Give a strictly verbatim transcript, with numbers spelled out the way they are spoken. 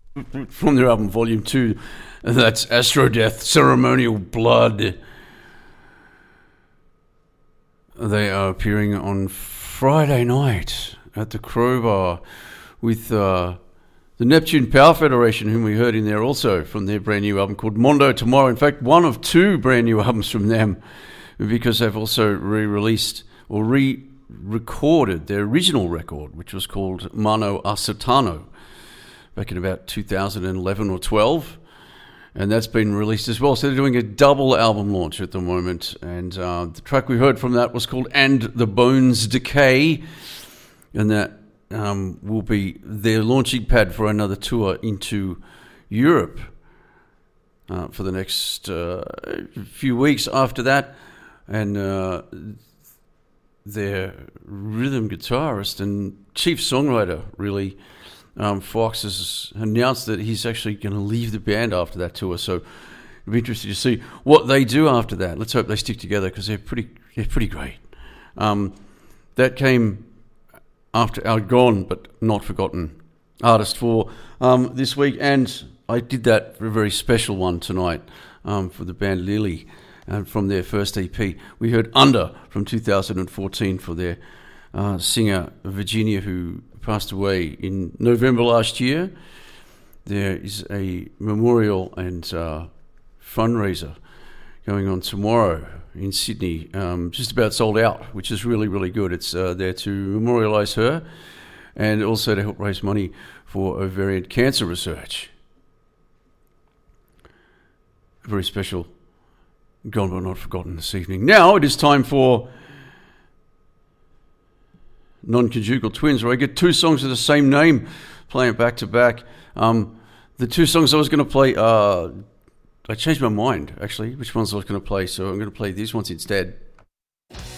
from their album Volume two. That's Astrodeath, Ceremonial Blood. They are appearing on Friday night at the Crowbar with uh, the Neptune Power Federation, whom we heard in there also from their brand new album called Mondo Tomorrow. In fact, one of two brand new albums from them, because they've also re-released or re-recorded their original record, which was called Mano a Satano, back in about two thousand eleven or twelve. And that's been released as well. So they're doing a double album launch at the moment. And uh, the track we heard from that was called And the Bones Decay. And that um, will be their launching pad for another tour into Europe uh, for the next uh, few weeks after that. And uh, their rhythm guitarist and chief songwriter, really, Um, Fox has announced that he's actually going to leave the band after that tour, so it'll be interesting to see what they do after that. Let's hope they stick together, because they're pretty, they're pretty great. Um, that came after our Gone But Not Forgotten Artist for um, this week, and I did that for a very special one tonight um, for the band Lily, uh, from their first E P. We heard Under from two thousand fourteen for their uh, singer Virginia, who passed away in November last year. There is a memorial and uh, fundraiser going on tomorrow in Sydney, um, just about sold out, which is really, really good. It's uh, there to memorialise her and also to help raise money for ovarian cancer research. A very special Gone But Not Forgotten this evening. Now it is time for Non-Conjugal Twins, where I get two songs of the same name, playing back to back. Um, the two songs I was going to play, uh, I changed my mind, actually, which ones I was going to play, so I'm going to play these ones instead.